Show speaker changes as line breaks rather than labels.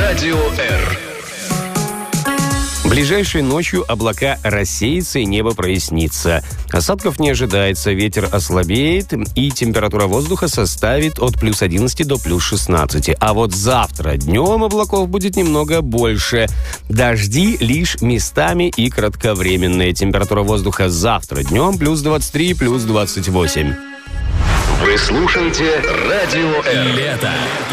Радио R.
Ближайшей ночью облака рассеются и небо прояснится. Осадков не ожидается, ветер ослабеет и температура воздуха составит от плюс 11 до плюс 16. А вот завтра днем облаков будет немного больше. Дожди лишь местами и кратковременные. Температура воздуха завтра днем плюс 23, плюс 28.
Вы слушаете Радио R.
Лето.